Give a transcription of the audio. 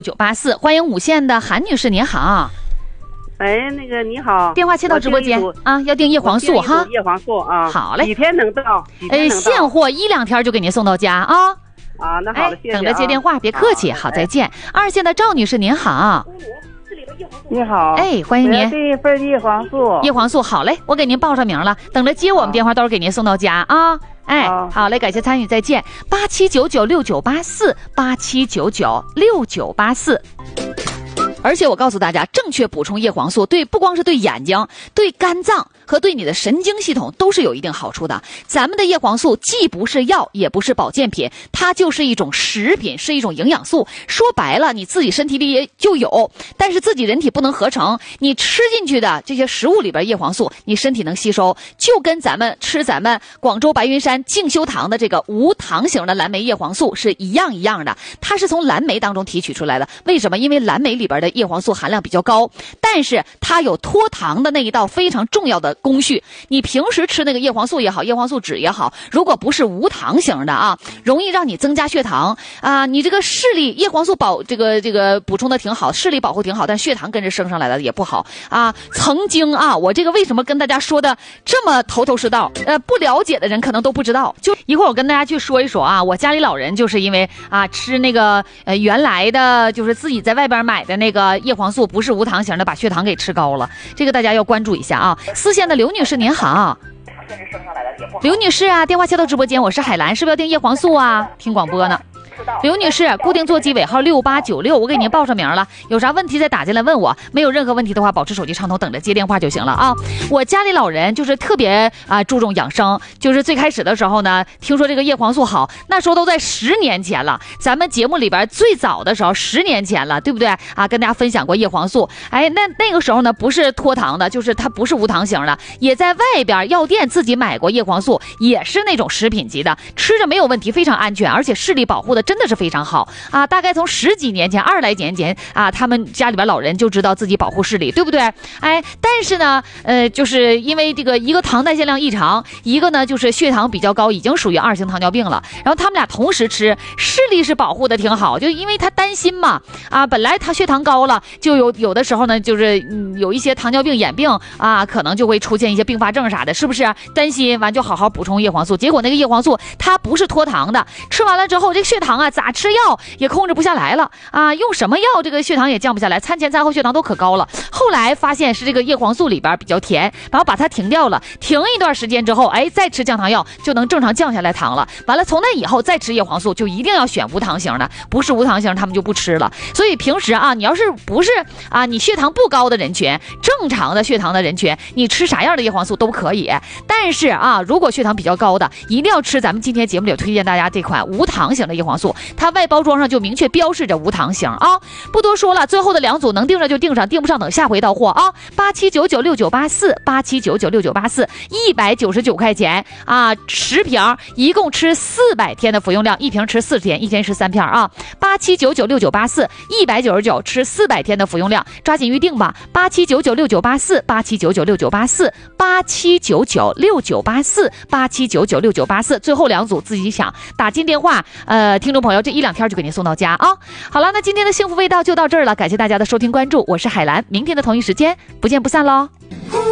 984，欢迎5线的韩女士，您好。 哎，那个你好， 电话切到直播间啊，要订叶黄素哈。 叶黄素啊， 好嘞， 几天能到？ 现货1-2天就给您送到家啊。 啊，那好了，谢谢。 等着接电话，别客气，好，再见。2线的赵女士，您好。 你好， 哎，欢迎您。 这一份叶黄素， 叶黄素好嘞，我给您报上名了，等着接我们电话，到时候给您送到家啊。哎，好嘞，感谢参与，再见。87996984，87996984。而且我告诉大家，正确补充叶黄素不光是对眼睛、对肝脏和对你的神经系统都是有一定好处的。咱们的叶黄素既不是药，也不是保健品，它就是一种食品，是一种营养素。说白了，你自己身体里也就有，但是自己人体不能合成。你吃进去的这些食物里边叶黄素，你身体能吸收，就跟咱们广州白云山静修堂的这个无糖型的蓝莓叶黄素是一样的。它是从蓝莓当中提取出来的。为什么？因为蓝莓里边的叶黄素含量比较高，但是它有脱糖的那一道非常重要的工序。你平时吃那个叶黄素也好，叶黄素酯也好，如果不是无糖型的啊，容易让你增加血糖啊。你这个视力叶黄素这个补充的挺好，视力保护挺好，但血糖跟着升上来了也不好啊。曾经啊，我这个为什么跟大家说的这么头头是道？不了解的人可能都不知道。就一会儿我跟大家去说一说啊，我家里老人就是因为啊吃那个原来的就是自己在外边买的那个叶黄素不是无糖型的，把血糖给吃高了，这个大家要关注一下啊。4线的刘女士您好。刘女士啊，电话接到直播间，我是海兰，是不是要订叶黄素啊？听广播呢。刘女士，固定座机尾号6896，我给您报上名了，有啥问题再打进来问我，没有任何问题的话保持手机畅通，等着接电话就行了啊。我家里老人就是特别注重养生，就是最开始的时候呢，听说这个叶黄素好，那时候都在10年前了，咱们节目里边最早的时候10年前了，对不对啊？跟大家分享过叶黄素，哎，那个时候呢不是脱糖的，就是它不是无糖型的，也在外边药店自己买过叶黄素，也是那种食品级的，吃着没有问题，非常安全，而且视力保护的真的是非常好啊！大概从10几年前、20来年前啊，他们家里边老人就知道自己保护视力，对不对？哎，但是呢，就是因为这个一个糖代谢量异常，一个呢就是血糖比较高，已经属于2型糖尿病了。然后他们俩同时吃，视力是保护的挺好，就因为他担心嘛啊，本来他血糖高了，就有的时候呢，就是有一些糖尿病眼病啊，可能就会出现一些并发症啥的，是不是？担心完就好好补充叶黄素，结果那个叶黄素它不是脱糖的，吃完了之后这个血糖啊咋吃药也控制不下来了啊，用什么药这个血糖也降不下来，餐前餐后血糖都可高了。后来发现是这个叶黄素里边比较甜，然后把它停掉了，停一段时间之后，哎，再吃降糖药就能正常降下来糖了。完了，从那以后再吃叶黄素就一定要选无糖型的，不是无糖型他们就不吃了。所以平时啊，你要是不是啊，你血糖不高的人群，正常的血糖的人群，你吃啥样的叶黄素都可以。但是啊，如果血糖比较高的，一定要吃咱们今天节目里推荐大家这款无糖型的叶黄素，它外包装上就明确标示着无糖型啊。不多说了，最后的2组能订上就订上，订不上等下回到货啊。87996984，87996984，199块钱啊，10瓶，一共吃400天的服用量，一瓶吃4天，一天吃3片啊。87996984，199吃400天的服用量，抓紧预定吧。87996984，87996984，87996984，最后2组自己想打进电话，听众朋友这1-2天就给您送到家啊。好了，那今天的幸福味道就到这儿了，感谢大家的收听关注，我是海兰，明天的同一时间不见不散喽。